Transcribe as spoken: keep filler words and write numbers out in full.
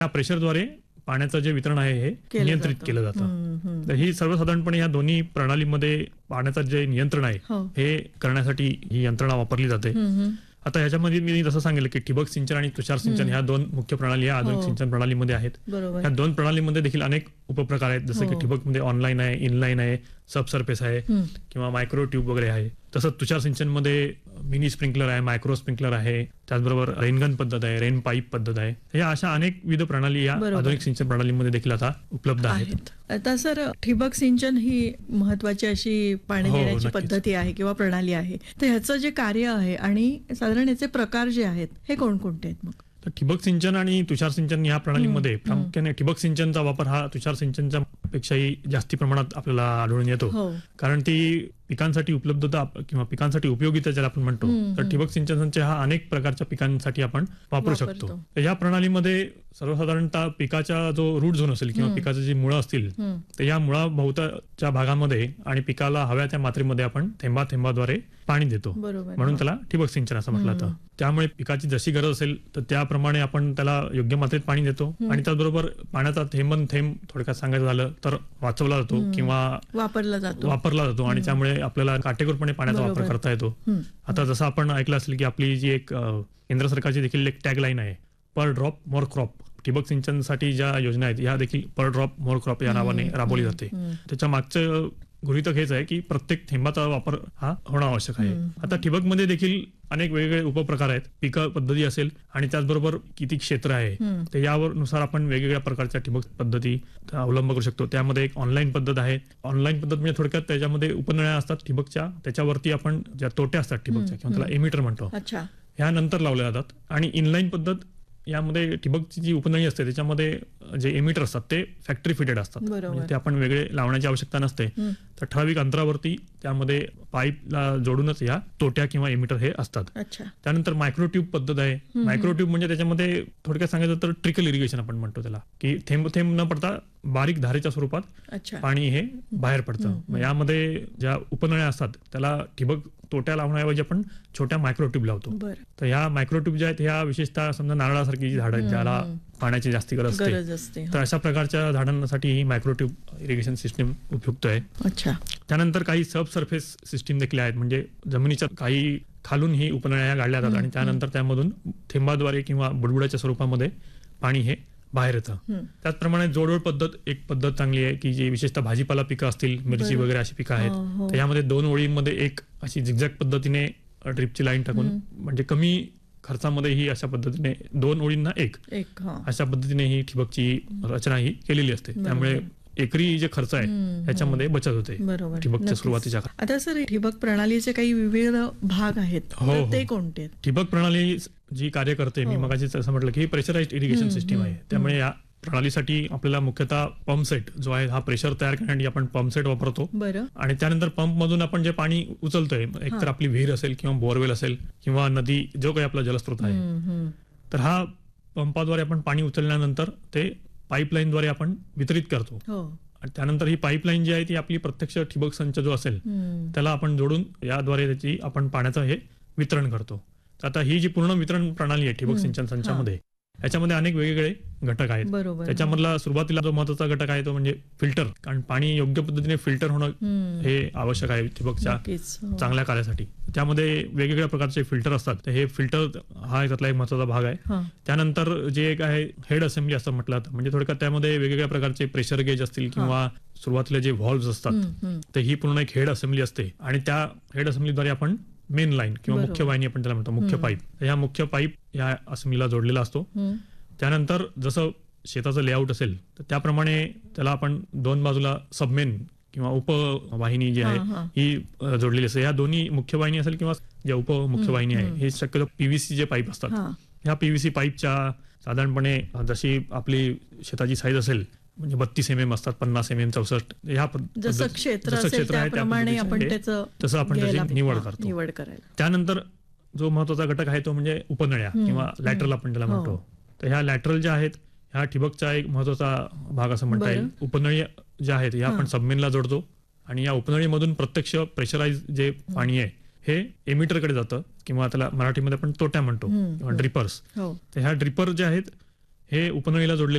त्या प्रेशरद्वारे पाण्याचं जे वितरण आहे हे केलं नियंत्रित जातं. केलं जातं. हम्म, हम्म. तर ही सर्वसाधारणपणे या दोन्ही प्रणालीमध्ये पाण्याचं जे नियंत्रण आहे हो. हे करण्यासाठी ही यंत्रणा वापरली जाते. हम्म, हम्म. आता ह्याच्यामध्ये मी जसं सांगितलं की ठिबक सिंचन आणि तुषार सिंचन ह्या दोन मुख्य प्रणाली या आधुनिक हो. सिंचन प्रणालीमध्ये आहेत. बरोबर. ह्या दोन प्रणालीमध्ये देखील अनेक उपप्रकार आहेत, जसं की हो. ठिबक मध्ये ऑनलाईन आहे, इनलाईन आहे, सब सरफेस आहे हम्म. किंवा मायक्रो ट्यूब वगैरे आहे. तसंच तुषार सिंचन मध्ये मिनी स्प्रिंकलर आहे, मायक्रो स्प्रिंकलर आहे, त्याचबरोबर रेनगन पद्धत आहे, रेन पाईप पद्धत आहे. या अशा अनेक विविध प्रणाली या बरोबर. आधुनिक सिंचन प्रणालीमध्ये देखील आता उपलब्ध आहेत. आहेत. आता सर ठिबक सिंचन ही महत्वाची अशी पाणी हो, देण्याची नक्कीच. पद्धती आहे किंवा प्रणाली आहे. तर ह्याचं जे कार्य आहे आणि साधारण याचे प्रकार जे आहेत हे कोणकोणते आहेत मग? तर ठिबक सिंचन आणि तुषार सिंचन या प्रणालीमध्ये प्रामुख्याने ठिबक सिंचनचा वापर हा तुषार सिंचनच्या पेक्षाही जास्ती प्रमाणात आपल्याला आढळून येतो. हो. कारण ती पिकांसाठी उपलब्धता किंवा पिकांसाठी उपयोगिता ज्याला आपण म्हणतो, हम्म, तर ठिबक सिंचनाचे हा अनेक प्रकारच्या पिकांसाठी आपण वापरू वापरतो. शकतो. तर या प्रणालीमध्ये सर्वसाधारणतः पिकाचा जो रूट झोन असेल किंवा पिकाची जी मुळं असतील हम्म. तर या मुळाभोवताच्या भागामध्ये आणि पिकाला हव्या त्या मात्रेमध्ये आपण थेंबा थेंबाद्वारे पाणी देतो. बरोबर. म्हणून त्याला ठिबक सिंचन असं म्हटलं जातं. त्यामुळे पिकाची जशी गरज असेल तर त्याप्रमाणे आपण त्याला योग्य मात्रेत पाणी देतो आणि त्याचबरोबर पाण्याचा थेंबन थेंब थोडक्यात सांगायचं झालं तर वाचवला जातो किंवा वापरला जातो. वापरला जातो आणि त्यामुळे आपल्याला काटेकोरपणे पाण्याचा वापर बरोबर. करता येतो. हम्म. आता जसं आपण ऐकलं असेल की आपली जी एक अ, केंद्र सरकारची देखील एक टॅगलाईन आहे, पर ड्रॉप मोर क्रॉप. ठिबक सिंचनसाठी ज्या योजना आहेत या देखील पर ड्रॉप मोर क्रॉप या नावाने राबवली जाते. त्याच्या मागचं गृहीतक हेच आहे की प्रत्येक थेंबाचा वापर हा होणं आवश्यक आहे. आता ठिबक मध्ये देखील अनेक वेगवेगळे उपप्रकार आहेत. पीक पद्धती असेल आणि त्याचबरोबर किती क्षेत्र आहे तर यावर नुसार आपण वेगवेगळ्या प्रकारच्या ठिबक पद्धती अवलंब करू शकतो. त्यामध्ये एक ऑनलाईन पद्धत आहे. ऑनलाईन पद्धत म्हणजे थोडक्यात त्याच्यामध्ये उपनळ्या असतात ठिबकच्या, त्याच्यावरती आपण ज्या तोट्या असतात ठिबकच्या किंवा त्याला एमिटर म्हणतो, अच्छा. ह्या नंतर लावल्या जातात. आणि इनलाईन पद्धत यामध्ये ठिबकची जी उपनळी असते त्याच्यामध्ये जे एमिटर असतात ते फॅक्टरी फिटेड असतात. बरोबर. म्हणजे ते आपण वेगळे लावण्याची आवश्यकता नसते. तर ठराविक अंतरावरती त्यामध्ये पाईपला जोडूनच या तोट्या किंवा एमिटर हे असतात. अच्छा. त्यानंतर मायक्रोट्यूब पद्धत आहे. मायक्रोट्यूब म्हणजे त्याच्यामध्ये थोडक्यात सांगायचं तर ट्रिकल इरिगेशन आपण म्हणतो त्याला, की थेंब थेंब न पडता बारीक धारेच्या स्वरूपात अच्छा. पाणी हे बाहेर पडतं. मग यामध्ये ज्या उपनळ्या असतात त्याला ठिबक तोट्या लावण्याऐवजी आपण छोट्या मायक्रोट्यूब लावतो. बरं. तर ह्या मायक्रोट्यूब ज्या आहेत ह्या विशेषतः समजा नारळासारखी जी झाडं आहेत ज्याला पाण्याची जास्ती गरज गरज असते असते. तर अशा प्रकारच्या झाडांसाठी ही मायक्रोट्यूब इरिगेशन सिस्टीम उपयुक्त आहे. अच्छा. त्यानंतर काही सब सरफेस सिस्टीम देखील आहेत, म्हणजे जमिनीच्या काही खालून ही उपनळ्या गाडल्या जातात आणि त्यानंतर त्यामधून थेंबाद्वारे किंवा बुडबुड्याच्या स्वरूपामध्ये पाणी हे बाहेर येतं. त्याचप्रमाणे जोडोड पद्धत एक पद्धत चांगली आहे की जी विशेषतः भाजीपाला पिकं असतील, मिरची वगैरे अशी पिकं आहेत, हो, हो. तर यामध्ये दोन ओळींमध्ये एक अशी झिगझॅग पद्धतीने ड्रिपची लाईन टाकून म्हणजे कमी खर्चामध्ये ही अशा पद्धतीने दोन ओळींना एक एक हा. अशा पद्धतीने ही ठिबकची रचना ही केलेली असते. त्यामुळे एकरी जे खर्च आहे ह्याच्यामध्ये बचत होते बरोबर. ठिबकच्या नक्कीच. सुरुवातीच्या काळात. आता सर ठिबक प्रणालीचे काही विविध भाग आहेत हो, तर हो. ते कोणते आहेत? ठिबक प्रणाली जी कार्य करते मी मगाशी असं म्हटलं की ही प्रेशराइज्ड इरिगेशन सिस्टीम आहे. त्यामुळे या प्रणालीसाठी आपल्याला मुख्यतः पंप सेट जो आहे हा प्रेशर तयार करण्यासाठी आपण पंप सेट वापरतो. बरं. आणि त्यानंतर पंप मधून आपण जे पाणी उचलतोय, एकतर आपली विहीर असेल किंवा बोरवेल असेल किंवा नदी जो काही आपला जलस्रोत आहे, हम्म, हम्म. तर हा पंपाद्वारे आपण पाणी उचलल्यानंतर ते पाईपलाईनद्वारे आपण वितरित करतो. हो. आणि त्यानंतर ही पाईपलाईन जी आहे ती आपली प्रत्यक्ष ठिबक संच जो असेल हम्म. त्याला आपण जोडून याद्वारे त्याची आपण पाण्याचं हे वितरण करतो. तर आता ही जी पूर्ण वितरण प्रणाली आहे ठिबक सिंचन संचामध्ये याच्यामध्ये अनेक वेगवेगळे घटक आहेत. बरोबर. त्याच्यामधला सुरुवातीला जो महत्वाचा घटक आहे तो म्हणजे फिल्टर, कारण पाणी योग्य पद्धतीने फिल्टर होणं हम्म. हे आवश्यक आहे ठिबकच्या नक्कीच. हो. चांगल्या कार्यासाठी. त्यामध्ये वेगवेगळ्या प्रकारचे फिल्टर असतात. तर हे फिल्टर हा त्यातला एक महत्वाचा भाग आहे. हा. त्यानंतर जे एक आहे हेड असेंब्ली असं म्हटलं जातं, म्हणजे थोडक्यात त्यामध्ये वेगवेगळ्या प्रकारचे प्रेशर गेज असतील किंवा सुरुवातीला जे व्हॉल्व्ह असतात हम्म, हम्म. तर ही पूर्ण एक हेड असेंब्ली असते आणि त्या हेड असेंब्लीद्वारे आपण मेन लाईन किंवा बरोबर. मुख्य वाहिनी आपण त्याला म्हणतो, मुख्य पाईप, ह्या मुख्य पाईप या असेंब्लीला जोडलेला असतो. हम्म. त्यानंतर जसं शेताचं लेआउट असेल तर त्याप्रमाणे त्याला आपण दोन बाजूला सबमेन किंवा उपवाहिनी जी आहे हा, हा. ही अ, जोडलेली असते. या दोन्ही मुख्य वाहिनी असेल किंवा ज्या उपमुख्य वाहिनी आहे हे शक्यतो पीव्हीसी जे पाईप असतात, हा. ह्या पीव्हीसी पाईपच्या साधारणपणे जशी आपली शेताची साईज असेल म्हणजे बत्तीस एम एम असतात, पन्नास एम एम, चौसष्ट, ह्या पद्धत- जसं क्षेत्र जसं असेल क्षेत्र आहे त्या त्याप्रमाणे आपण पद्धतीचे त्याचं तसं आपण घ्यायला त्याची निवड हा, करतो. निवड करायला. त्यानंतर जो महत्वाचा घटक आहे तो म्हणजे उपनळ्या किंवा लॅटरल आपण त्याला म्हणतो. तर ह्या लॅटरल ज्या आहेत ह्या ठिबकचा एक महत्वाचा भाग असं म्हणता येईल. उपनळी ज्या आहेत ह्या आपण सबमेनला जोडतो आणि या उपनळीमधून प्रत्यक्ष प्रेशराइज जे पाणी आहे हे एमिटरकडे जातं किंवा त्याला मराठीमध्ये आपण तोट्या म्हणतो किंवा ड्रिपर्स. हो. तर ह्या ड्रिपर जे आहेत हे उपनळीला जोडलेले